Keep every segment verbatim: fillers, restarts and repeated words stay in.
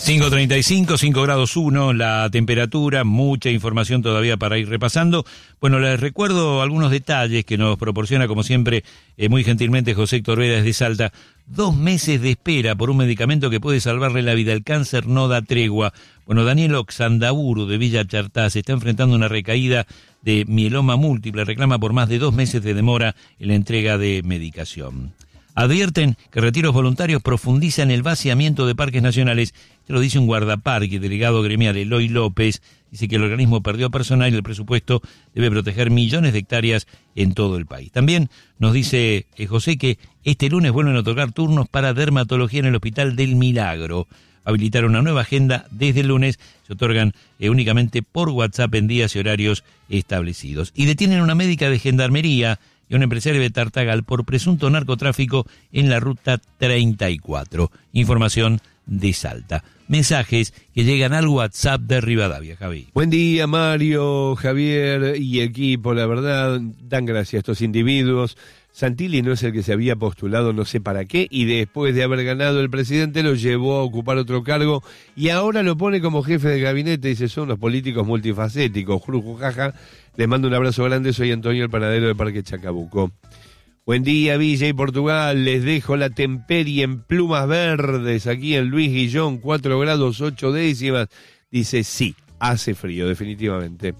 cinco treinta y cinco, cinco grados uno, la temperatura, mucha información todavía para ir repasando. Bueno, les recuerdo algunos detalles que nos proporciona, como siempre, eh, muy gentilmente José Héctor Vera desde Salta. Dos meses de espera por un medicamento que puede salvarle la vida. El cáncer no da tregua. Bueno, Daniel Oxandaburu de Villa Chartá se está enfrentando a una recaída de mieloma múltiple. Reclama por más de dos meses de demora en la entrega de medicación. Advierten que retiros voluntarios profundizan el vaciamiento de parques nacionales. Esto lo dice un guardaparque, delegado gremial Eloy López. Dice que el organismo perdió personal y el presupuesto debe proteger millones de hectáreas en todo el país. También nos dice eh, José que este lunes vuelven a otorgar turnos para dermatología en el Hospital del Milagro. Habilitaron una nueva agenda desde el lunes. Se otorgan eh, únicamente por WhatsApp en días y horarios establecidos. Y detienen a una médica de gendarmería y un empresario de Tartagal por presunto narcotráfico en la ruta treinta y cuatro. Información de Salta. Mensajes que llegan al WhatsApp de Rivadavia, Javi. Buen día, Mario, Javier y equipo. La verdad, dan gracias a estos individuos. Santilli no es el que se había postulado no sé para qué, y después de haber ganado el presidente lo llevó a ocupar otro cargo y ahora lo pone como jefe de gabinete. Dice, son los políticos multifacéticos. Jujujaja. Les mando un abrazo grande, soy Antonio, el panadero de Parque Chacabuco. Buen día, Villa y Portugal, les dejo la temperie en plumas verdes, aquí en Luis Guillón, cuatro grados ocho décimas. Dice, sí, hace frío, definitivamente.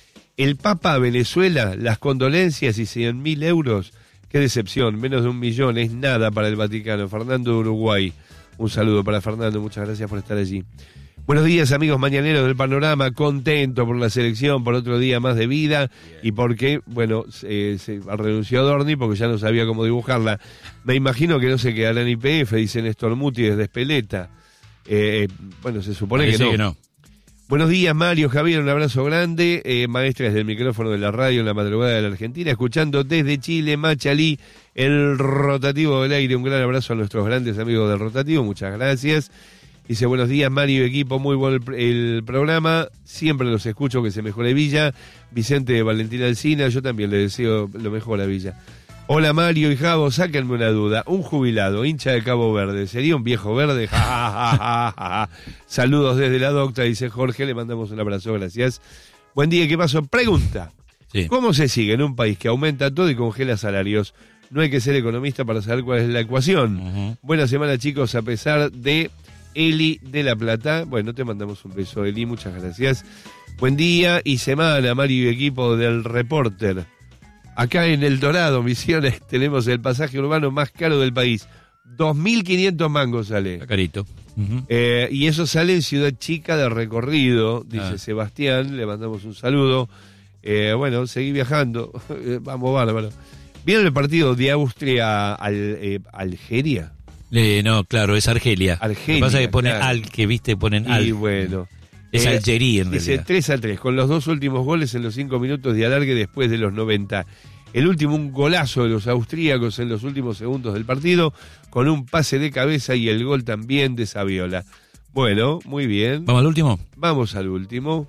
El Papa a Venezuela, las condolencias y cien mil euros, qué decepción, menos de un millón, es nada para el Vaticano. Fernando de Uruguay, un saludo para Fernando, muchas gracias por estar allí. Buenos días, amigos mañaneros del Panorama, contento por la selección, por otro día más de vida. Bien. Y porque, bueno, se, se renunció a Dorni porque ya no sabía cómo dibujarla. Me imagino que no se quedará en I P F, dice Néstor Muti desde Espeleta. Eh, bueno, se supone que no. que no. Buenos días, Mario, Javier, un abrazo grande. Eh, maestras del micrófono de la radio en la madrugada de la Argentina, escuchando desde Chile, Machalí, el rotativo del aire. Un gran abrazo a nuestros grandes amigos del rotativo, muchas gracias. Dice, buenos días, Mario y equipo, muy bueno el, el programa, siempre los escucho, que se mejore Villa. Vicente de Valentina Alsina, yo también le deseo lo mejor a Villa. Hola, Mario y Javo, sáquenme una duda, un jubilado, hincha de Cabo Verde, ¿sería un viejo verde? Ja, ja, ja, ja, ja. Saludos desde la docta, dice Jorge, le mandamos un abrazo, gracias. Buen día, ¿qué pasó? Pregunta, sí. ¿Cómo se sigue en un país que aumenta todo y congela salarios? No hay que ser economista para saber cuál es la ecuación. Uh-huh. Buena semana, chicos, a pesar de... Eli de La Plata, bueno, te mandamos un beso, Eli, muchas gracias. Buen día y semana, Mario y equipo del Reporter. Acá en El Dorado, Misiones, tenemos el pasaje urbano más caro del país. dos mil quinientos mangos sale. Está carito. Uh-huh. Eh, y eso sale en Ciudad Chica de recorrido, dice ah. Sebastián, le mandamos un saludo. Eh, bueno, seguí viajando, vamos, bárbaro. ¿Vieron el partido de Austria al, eh, Algeria? Eh, no, claro, es Argelia. Argelia. Lo que pasa es que pone claro. al, que viste, ponen al. Y bueno. Es eh, Algería, en dice realidad. tres a tres, con los dos últimos goles en los cinco minutos de alargue después de los noventa. El último, un golazo de los austríacos en los últimos segundos del partido, con un pase de cabeza y el gol también de Saviola. Bueno, muy bien. ¿Vamos al último? Vamos al último.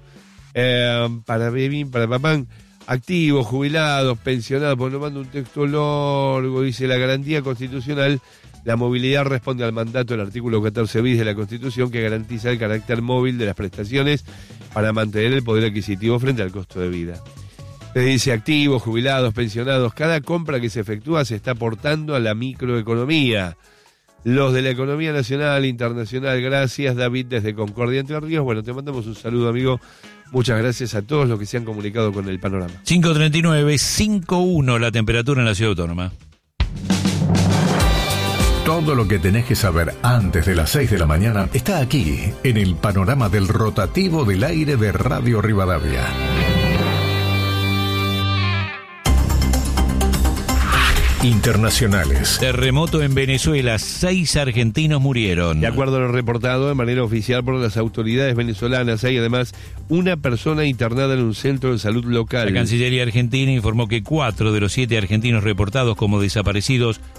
Eh, para Bebín, para Papán. Activos, jubilados, pensionados, pues nos manda un texto largo, dice la garantía constitucional. La movilidad responde al mandato del artículo catorce bis de la Constitución, que garantiza el carácter móvil de las prestaciones para mantener el poder adquisitivo frente al costo de vida. Se dice activos, jubilados, pensionados, cada compra que se efectúa se está aportando a la microeconomía. Los de la economía nacional e internacional, gracias, David desde Concordia, Entre Ríos. Bueno, te mandamos un saludo, amigo. Muchas gracias a todos los que se han comunicado con el Panorama. cinco treinta y nueve, cinco uno la temperatura en la Ciudad Autónoma. Todo lo que tenés que saber antes de las seis de la mañana está aquí, en el Panorama del Rotativo del Aire de Radio Rivadavia. Internacionales. Terremoto en Venezuela, seis argentinos murieron. De acuerdo a lo reportado de manera oficial por las autoridades venezolanas, hay además una persona internada en un centro de salud local. La Cancillería argentina informó que cuatro de los siete argentinos reportados como desaparecidos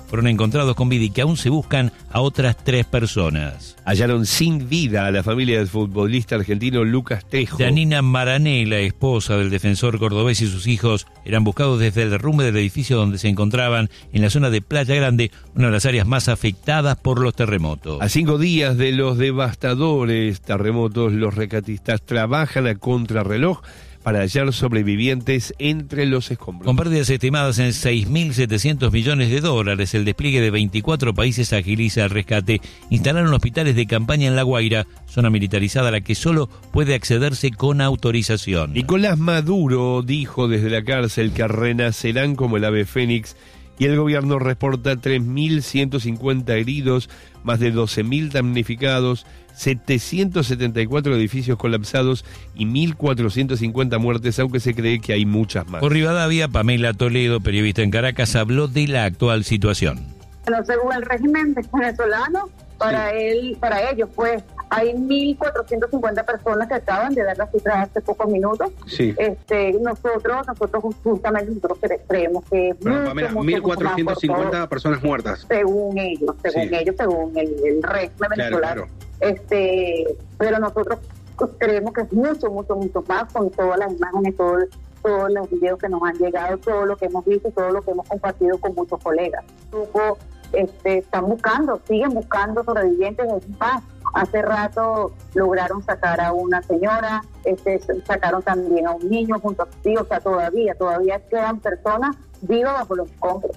fueron encontrados con vida y que aún se buscan a otras tres personas. Hallaron sin vida a la familia del futbolista argentino Lucas Tejo. Janina Marané, la esposa del defensor cordobés, y sus hijos eran buscados desde el derrumbe del edificio donde se encontraban en la zona de Playa Grande, una de las áreas más afectadas por los terremotos. A cinco días de los devastadores terremotos, los rescatistas trabajan a contrarreloj para hallar sobrevivientes entre los escombros. Con pérdidas estimadas en seis mil setecientos millones de dólares, el despliegue de veinticuatro países agiliza el rescate. Instalaron hospitales de campaña en La Guaira, zona militarizada a la que solo puede accederse con autorización. Nicolás Maduro dijo desde la cárcel que renacerán como el ave fénix, y el gobierno reporta tres mil ciento cincuenta heridos, más de doce mil damnificados, setecientos setenta y cuatro edificios colapsados y mil cuatrocientas cincuenta muertes, aunque se cree que hay muchas más. Por Rivadavia, Pamela Toledo, periodista en Caracas, habló de la actual situación. Bueno, según el régimen venezolano, para sí. él, para ellos, pues, hay mil cuatrocientas cincuenta personas que acaban de dar las cifras hace pocos minutos. Sí. Este, nosotros, nosotros justamente nosotros creemos que bueno, mucho, Pamela, mucho, mil cuatrocientas cincuenta personas muertas. Según ellos, según sí. ellos, según el, el régimen venezolano. Claro, claro. Este, pero nosotros creemos que es mucho, mucho, mucho más, con todas las imágenes, todo, todos los videos que nos han llegado, todo lo que hemos visto, todo lo que hemos compartido con muchos colegas. Grupo, este, están buscando, siguen buscando sobrevivientes. Es más, hace rato lograron sacar a una señora, este, sacaron también a un niño junto a sus hijos, o sea, todavía, todavía quedan personas vivas bajo los escombros.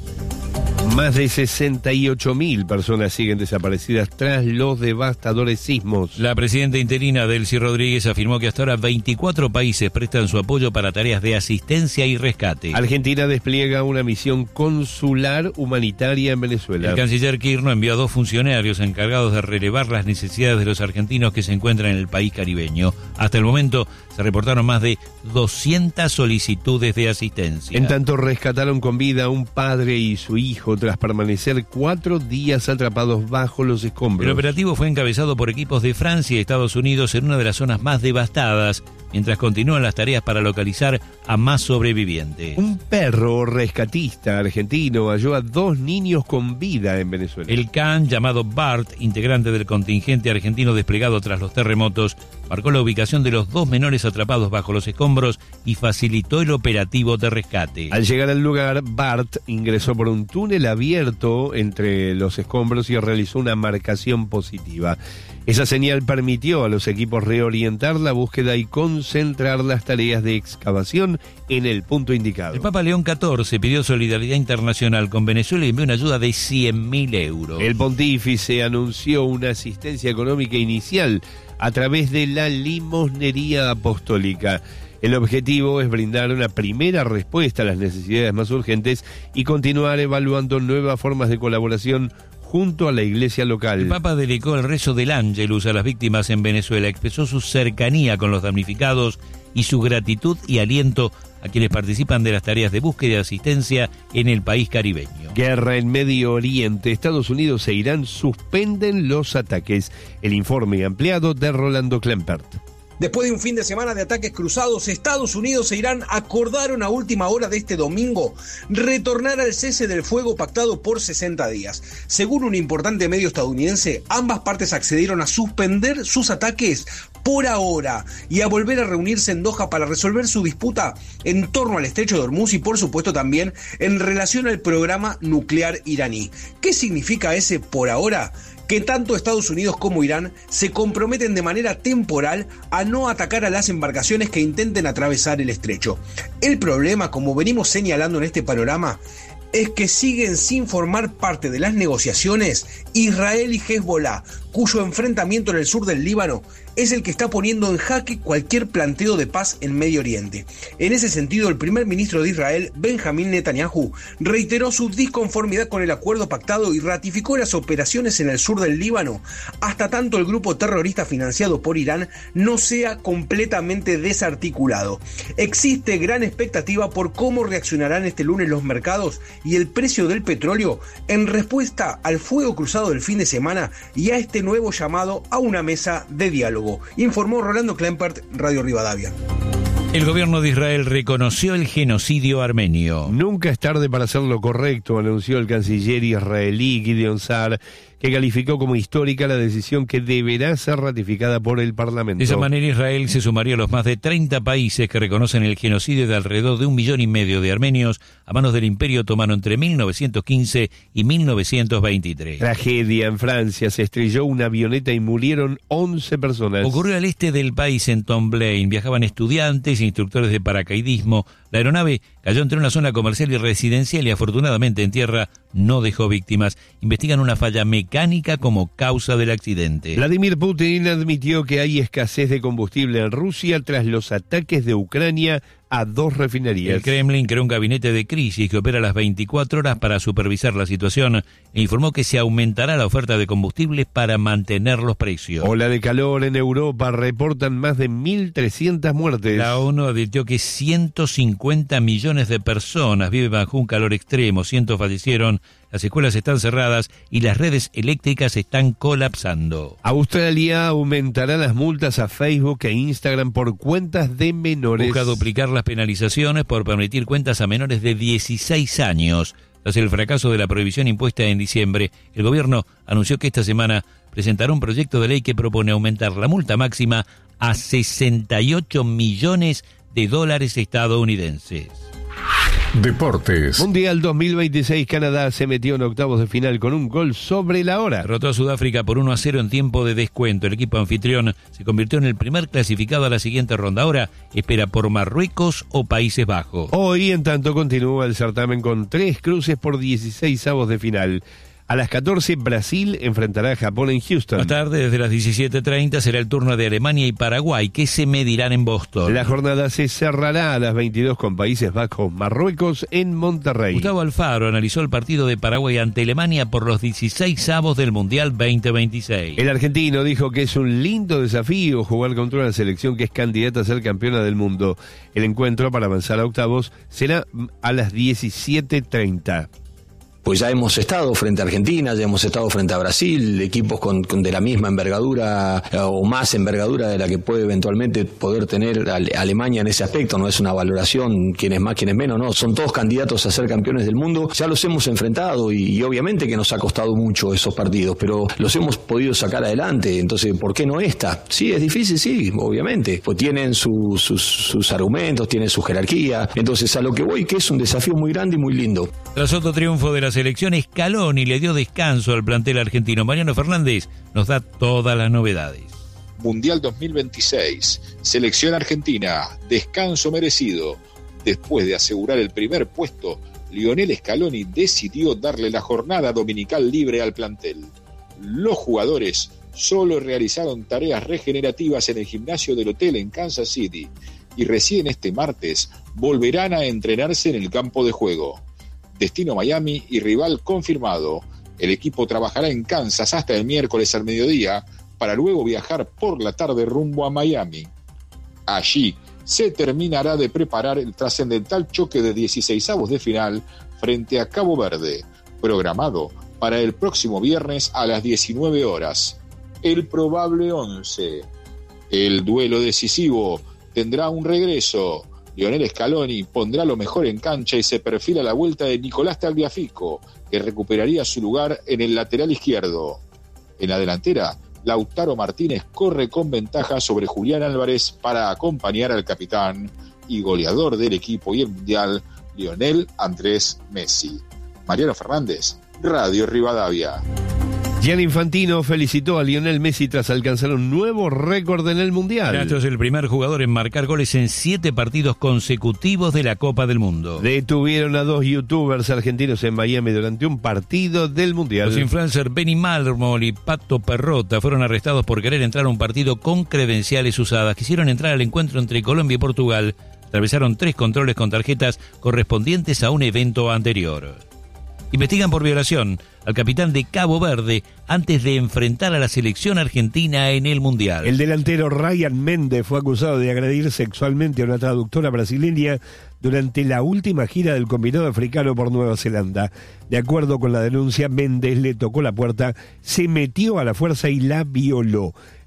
Más de sesenta y ocho mil personas siguen desaparecidas tras los devastadores sismos. La presidenta interina Delcy Rodríguez afirmó que hasta ahora veinticuatro países prestan su apoyo para tareas de asistencia y rescate. Argentina despliega una misión consular humanitaria en Venezuela. El canciller Kirchner envió a dos funcionarios encargados de relevar las necesidades de los argentinos que se encuentran en el país caribeño. Hasta el momento se reportaron más de doscientas solicitudes de asistencia. En tanto, rescataron con vida a un padre y su hijo tras permanecer cuatro días atrapados bajo los escombros. El operativo fue encabezado por equipos de Francia y Estados Unidos en una de las zonas más devastadas, mientras continúan las tareas para localizar a más sobrevivientes. Un perro rescatista argentino halló a dos niños con vida en Venezuela. El can, llamado Bart, integrante del contingente argentino desplegado tras los terremotos, marcó la ubicación de los dos menores atrapados bajo los escombros y facilitó el operativo de rescate. Al llegar al lugar, Bart ingresó por un túnel abierto entre los escombros y realizó una marcación positiva. Esa señal permitió a los equipos reorientar la búsqueda y concentrar las tareas de excavación en el punto indicado. El Papa León catorce pidió solidaridad internacional con Venezuela y envió una ayuda de cien mil euros. El pontífice anunció una asistencia económica inicial a través de la limosnería apostólica. El objetivo es brindar una primera respuesta a las necesidades más urgentes y continuar evaluando nuevas formas de colaboración junto a la iglesia local. El Papa dedicó el rezo del Ángelus a las víctimas en Venezuela, expresó su cercanía con los damnificados y su gratitud y aliento a quienes participan de las tareas de búsqueda y asistencia en el país caribeño. Guerra en Medio Oriente. Estados Unidos e Irán suspenden los ataques. El informe ampliado de Rolando Klempert. Después de un fin de semana de ataques cruzados, Estados Unidos e Irán acordaron a última hora de este domingo retornar al cese del fuego pactado por sesenta días. Según un importante medio estadounidense, ambas partes accedieron a suspender sus ataques por ahora y a volver a reunirse en Doha para resolver su disputa en torno al estrecho de Hormuz y por supuesto también en relación al programa nuclear iraní. ¿Qué significa ese por ahora? Que tanto Estados Unidos como Irán se comprometen de manera temporal a no atacar a las embarcaciones que intenten atravesar el estrecho. El problema, como venimos señalando en este panorama, es que siguen sin formar parte de las negociaciones Israel y Hezbollah, cuyo enfrentamiento en el sur del Líbano es el que está poniendo en jaque cualquier planteo de paz en Medio Oriente. En ese sentido, el primer ministro de Israel, Benjamín Netanyahu, reiteró su disconformidad con el acuerdo pactado y ratificó las operaciones en el sur del Líbano, hasta tanto el grupo terrorista financiado por Irán no sea completamente desarticulado. Existe gran expectativa por cómo reaccionarán este lunes los mercados y el precio del petróleo en respuesta al fuego cruzado del fin de semana y a este nuevo llamado a una mesa de diálogo, informó Rolando Klempert, Radio Rivadavia. El gobierno de Israel reconoció el genocidio armenio. Nunca es tarde para hacer lo correcto, anunció el canciller israelí Gideon Sa'ar, que calificó como histórica la decisión que deberá ser ratificada por el Parlamento. De esa manera, Israel se sumaría a los más de treinta países que reconocen el genocidio de alrededor de un millón y medio de armenios a manos del Imperio Otomano entre mil novecientos quince y mil novecientos veintitrés. Tragedia en Francia, se estrelló una avioneta y murieron once personas. Ocurrió al este del país, en Tomblain. Viajaban estudiantes e instructores de paracaidismo. La aeronave cayó entre una zona comercial y residencial y afortunadamente en tierra no dejó víctimas. Investigan una falla mecánica como causa del accidente. Vladimir Putin admitió que hay escasez de combustible en Rusia tras los ataques de Ucrania a dos refinerías. El Kremlin creó un gabinete de crisis que opera las veinticuatro horas para supervisar la situación e informó que se aumentará la oferta de combustibles para mantener los precios. Ola de calor en Europa, reportan más de mil trescientas muertes. La ONU advirtió que ciento cincuenta millones de personas viven bajo un calor extremo, cientos fallecieron, las escuelas están cerradas y las redes eléctricas están colapsando. Australia aumentará las multas a Facebook e Instagram por cuentas de menores. Busca duplicar las penalizaciones por permitir cuentas a menores de dieciséis años. Tras el fracaso de la prohibición impuesta en diciembre, el gobierno anunció que esta semana presentará un proyecto de ley que propone aumentar la multa máxima a sesenta y ocho millones de dólares estadounidenses. Deportes. Mundial dos mil veintiséis, Canadá se metió en octavos de final con un gol sobre la hora. Derrotó a Sudáfrica por uno a cero en tiempo de descuento. El equipo anfitrión se convirtió en el primer clasificado a la siguiente ronda. Ahora espera por Marruecos o Países Bajos. Hoy, en tanto, continúa el certamen con tres cruces por dieciséis avos de final. A las catorce, Brasil enfrentará a Japón en Houston. Más tarde, desde las diecisiete treinta, será el turno de Alemania y Paraguay, que se medirán en Boston. La jornada se cerrará a las veintidós con Países Bajos, Marruecos en Monterrey. Gustavo Alfaro analizó el partido de Paraguay ante Alemania por los dieciséis avos del Mundial veinte veintiséis. El argentino dijo que es un lindo desafío jugar contra una selección que es candidata a ser campeona del mundo. El encuentro para avanzar a octavos será a las diecisiete treinta. Pues ya hemos estado frente a Argentina, ya hemos estado frente a Brasil, equipos con, con de la misma envergadura eh, o más envergadura de la que puede eventualmente poder tener Ale- Alemania en ese aspecto. No es una valoración quién es más, quién es menos, no. Son todos candidatos a ser campeones del mundo. Ya los hemos enfrentado y, y obviamente que nos ha costado mucho esos partidos, pero los hemos podido sacar adelante. Entonces, ¿por qué no esta? Sí, es difícil, sí, obviamente. Pues tienen su, sus, sus argumentos, tienen su jerarquía. Entonces, a lo que voy, que es un desafío muy grande y muy lindo. Tras otro triunfo de la selección, Scaloni le dio descanso al plantel argentino. Mariano Fernández nos da todas las novedades. Mundial dos mil veintiséis, selección argentina, descanso merecido. Después de asegurar el primer puesto, Lionel Scaloni decidió darle la jornada dominical libre al plantel. Los jugadores solo realizaron tareas regenerativas en el gimnasio del hotel en Kansas City y recién este martes volverán a entrenarse en el campo de juego. Destino Miami y rival confirmado. El equipo trabajará en Kansas hasta el miércoles al mediodía para luego viajar por la tarde rumbo a Miami. Allí se terminará de preparar el trascendental choque de dieciseisavos de final frente a Cabo Verde, programado para el próximo viernes a las diecinueve horas. El probable once. El duelo decisivo tendrá un regreso. Lionel Scaloni pondrá lo mejor en cancha y se perfila la vuelta de Nicolás Tagliafico, que recuperaría su lugar en el lateral izquierdo. En la delantera, Lautaro Martínez corre con ventaja sobre Julián Álvarez para acompañar al capitán y goleador del equipo y el mundial, Lionel Andrés Messi. Mariano Fernández, Radio Rivadavia. Gianni Infantino felicitó a Lionel Messi tras alcanzar un nuevo récord en el Mundial. Nacho es el primer jugador en marcar goles en siete partidos consecutivos de la Copa del Mundo. Detuvieron a dos youtubers argentinos en Miami durante un partido del Mundial. Los influencers Benny Mármol y Pato Perrota fueron arrestados por querer entrar a un partido con credenciales usadas. Quisieron entrar al encuentro entre Colombia y Portugal. Atravesaron tres controles con tarjetas correspondientes a un evento anterior. Investigan por violación al capitán de Cabo Verde antes de enfrentar a la selección argentina en el Mundial. El delantero Ryan Méndez fue acusado de agredir sexualmente a una traductora brasileña durante la última gira del combinado africano por Nueva Zelanda. De acuerdo con la denuncia, Méndez le tocó la puerta, se metió a la fuerza y la violó.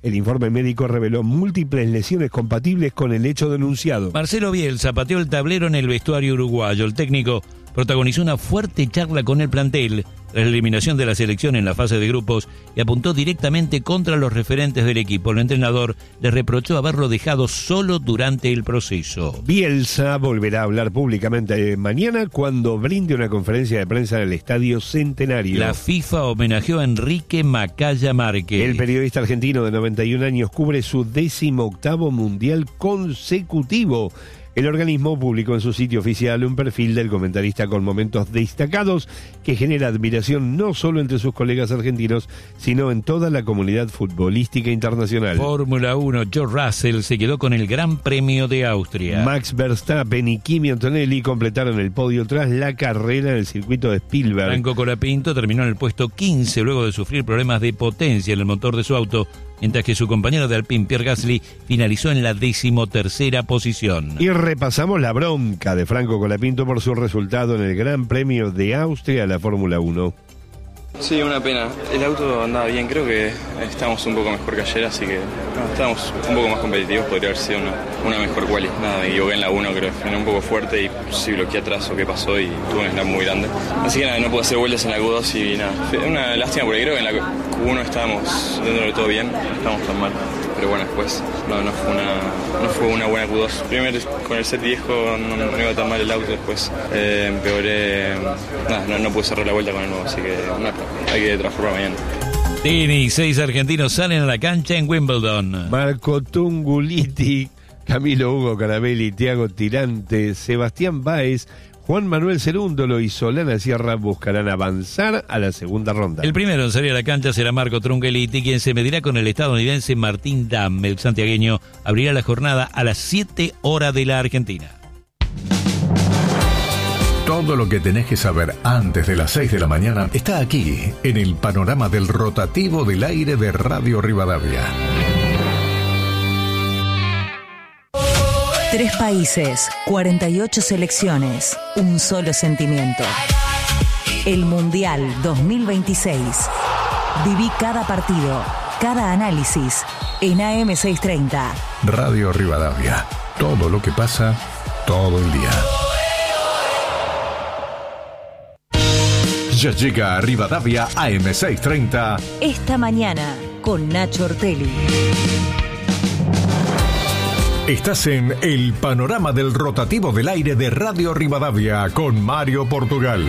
El informe médico reveló múltiples lesiones compatibles con el hecho denunciado. Marcelo Bielsa pateó el tablero en el vestuario uruguayo. El técnico protagonizó una fuerte charla con el plantel tras la eliminación de la selección en la fase de grupos y apuntó directamente contra los referentes del equipo. El entrenador le reprochó haberlo dejado solo durante el proceso. Bielsa volverá a hablar públicamente mañana cuando brinde una conferencia de prensa en el Estadio Centenario. La FIFA homenajeó a Enrique Macaya Márquez. El periodista argentino de noventa y un años cubre su décimo octavo mundial consecutivo. El organismo publicó en su sitio oficial un perfil del comentarista con momentos destacados que genera admiración no solo entre sus colegas argentinos, sino en toda la comunidad futbolística internacional. Fórmula uno, George Russell se quedó con el Gran Premio de Austria. Max Verstappen y Kimi Antonelli completaron el podio tras la carrera en el circuito de Spielberg. Franco Colapinto terminó en el puesto quince luego de sufrir problemas de potencia en el motor de su auto, mientras que su compañero de Alpine, Pierre Gasly, finalizó en la decimotercera posición. Y repasamos la bronca de Franco Colapinto por su resultado en el Gran Premio de Austria, la Fórmula uno. Sí, una pena. El auto andaba bien, creo que estábamos un poco mejor que ayer, así que no, estábamos un poco más competitivos, podría haber sido una, una mejor quali. Nada, me equivoqué en la uno, creo, frené un poco fuerte y sí bloqueé atrás o qué pasó y tuve un snap muy grande. Así que nada, no pude hacer vueltas en la Q dos y nada, fue una lástima porque creo que en la Q uno estábamos dentro de todo bien, no estábamos tan mal. Pero bueno, después no, no, fue una, no fue una buena Q dos. Primero con el set viejo no, no iba tan mal el auto, después eh, empeoré, nada, no, no pude cerrar la vuelta con el nuevo, así que nada, hay que transformar mañana. Tenis, seis argentinos salen a la cancha en Wimbledon. Marco Tunguliti, Camilo Hugo Carabelli, Thiago Tirante, Sebastián Báez, Juan Manuel Cerúndolo y Solana Sierra buscarán avanzar a la segunda ronda. El primero en salir a la cancha será Marco Trungelliti, quien se medirá con el estadounidense Martín Damm. El santiagueño abrirá la jornada a las siete horas de la Argentina. Todo lo que tenés que saber antes de las seis de la mañana está aquí, en el panorama del rotativo del aire de Radio Rivadavia. Tres países, cuarenta y ocho selecciones, un solo sentimiento. El Mundial dos mil veintiséis. Viví cada partido, cada análisis en A M seiscientos treinta. Radio Rivadavia. Todo lo que pasa, todo el día. Ya llega a Rivadavia A M seiscientos treinta. Esta mañana con Nacho Ortelli. Estás en el panorama del rotativo del aire de Radio Rivadavia con Mario Portugal.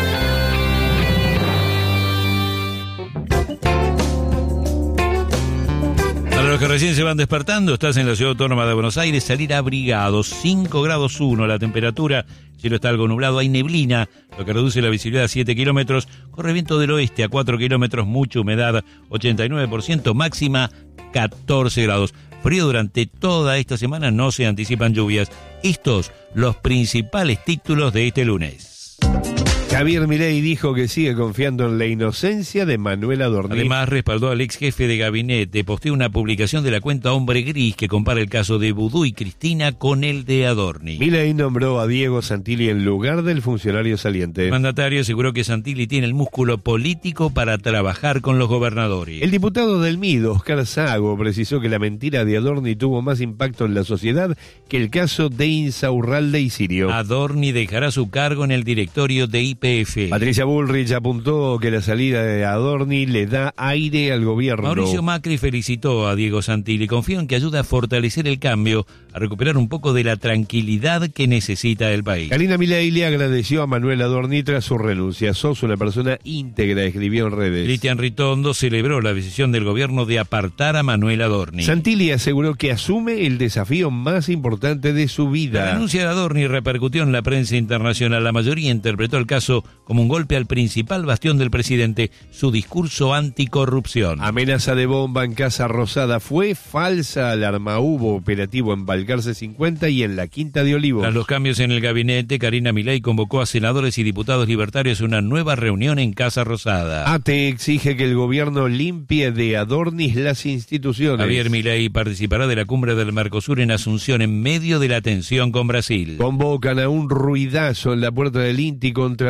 Para los que recién se van despertando, estás en la Ciudad Autónoma de Buenos Aires, salir abrigado, cinco grados uno la temperatura, el cielo está algo nublado, hay neblina, lo que reduce la visibilidad a siete kilómetros, corre viento del oeste a cuatro kilómetros, mucha humedad, ochenta y nueve por ciento, máxima catorce grados. Frío durante toda esta semana, no se anticipan lluvias. Estos los principales títulos de este lunes. Javier Milei dijo que sigue confiando en la inocencia de Manuel Adorni. Además, respaldó al ex jefe de gabinete. Posteó una publicación de la cuenta Hombre Gris que compara el caso de Vudú y Cristina con el de Adorni. Milei nombró a Diego Santilli en lugar del funcionario saliente. El mandatario aseguró que Santilli tiene el músculo político para trabajar con los gobernadores. El diputado del M I D, Oscar Sago, precisó que la mentira de Adorni tuvo más impacto en la sociedad que el caso de Insaurralde y Sirio. Adorni dejará su cargo en el directorio de I P F. Patricia Bullrich apuntó que la salida de Adorni le da aire al gobierno. Mauricio Macri felicitó a Diego Santilli. Confió en que ayuda a fortalecer el cambio, a recuperar un poco de la tranquilidad que necesita el país. Karina Milei le agradeció a Manuel Adorni tras su renuncia. Sos una persona íntegra, escribió en redes. Cristian Ritondo celebró la decisión del gobierno de apartar a Manuel Adorni. Santilli aseguró que asume el desafío más importante de su vida. La renuncia de Adorni repercutió en la prensa internacional. La mayoría interpretó el caso como un golpe al principal bastión del presidente, su discurso anticorrupción. Amenaza de bomba en Casa Rosada fue falsa alarma. Hubo operativo en Balcarce cincuenta y en la Quinta de Olivos. Tras los cambios en el gabinete, Karina Milei convocó a senadores y diputados libertarios a una nueva reunión en Casa Rosada. A T E exige que el gobierno limpie de Adornis las instituciones. Javier Milei participará de la cumbre del Mercosur en Asunción en medio de la tensión con Brasil. Convocan a un ruidazo en la puerta del INTI contra la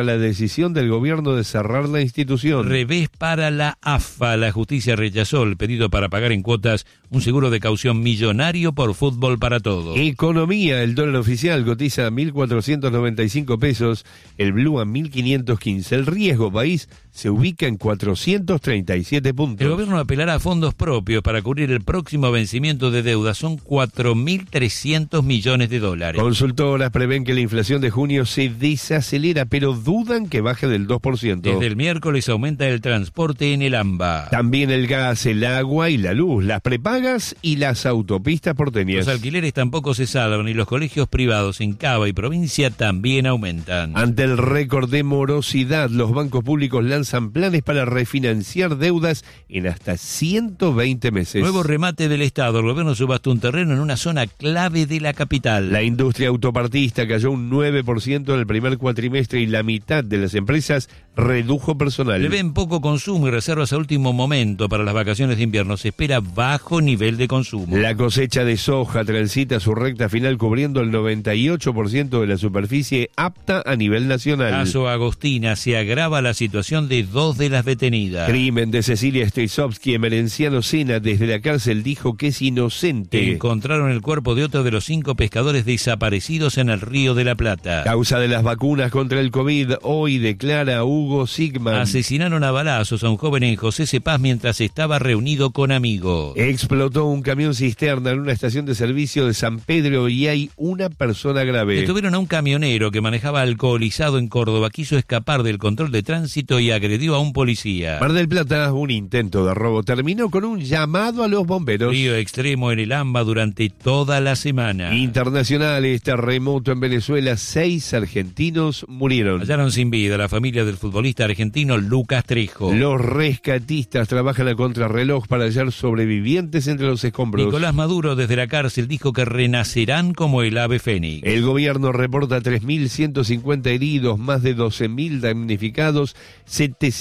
la decisión del gobierno de cerrar la institución. Revés para la A F A. La justicia rechazó el pedido para pagar en cuotas un seguro de caución millonario por fútbol para todos. Economía, el dólar oficial cotiza a mil cuatrocientos noventa y cinco pesos, el blue a mil quinientos quince. El riesgo país se ubica en cuatrocientos treinta y siete puntos. El gobierno apelará a fondos propios para cubrir el próximo vencimiento de deuda. Son cuatro mil trescientos millones de dólares. Consultoras prevén que la inflación de junio se desacelera, pero dudan que baje del dos por ciento. Desde el miércoles aumenta el transporte en el AMBA. También el gas, el agua y la luz, las prepagas y las autopistas porteñas. Los alquileres tampoco se salvan y los colegios privados en Cava y provincia también aumentan. Ante el récord de morosidad, los bancos públicos lanzan planes para refinanciar deudas en hasta ciento veinte meses. Nuevo remate del Estado. El gobierno subastó un terreno en una zona clave de la capital. La industria autopartista cayó un nueve por ciento en el primer cuatrimestre y la mitad de las empresas redujo personal. Le ven poco consumo y reservas a último momento para las vacaciones de invierno. Se espera bajo nivel de consumo. La cosecha de soja transita su recta final cubriendo el noventa y ocho por ciento de la superficie apta a nivel nacional. Caso Agostina, se agrava la situación de dos de las detenidas. Crimen de Cecilia Strisovsky. Emerenciano Sena desde la cárcel dijo que es inocente. Encontraron el cuerpo de otro de los cinco pescadores desaparecidos en el Río de la Plata. Causa de las vacunas contra el COVID, hoy declara Hugo Sigman. Asesinaron a balazos a un joven en José Cepaz mientras estaba reunido con amigos. Explotó un camión cisterna en una estación de servicio de San Pedro y hay una persona grave. Detuvieron a un camionero que manejaba alcoholizado en Córdoba, quiso escapar del control de tránsito y agredió a un policía. Mar del Plata, un intento de robo terminó con un llamado a los bomberos. Frío extremo en el AMBA durante toda la semana. Internacionales, terremoto en Venezuela, seis argentinos murieron. Hallaron sin vida a la familia del futbolista argentino Lucas Trejo. Los rescatistas trabajan a contrarreloj para hallar sobrevivientes entre los escombros. Nicolás Maduro desde la cárcel dijo que renacerán como el ave fénix. El gobierno reporta tres mil ciento cincuenta heridos, más de doce mil damnificados, setecientos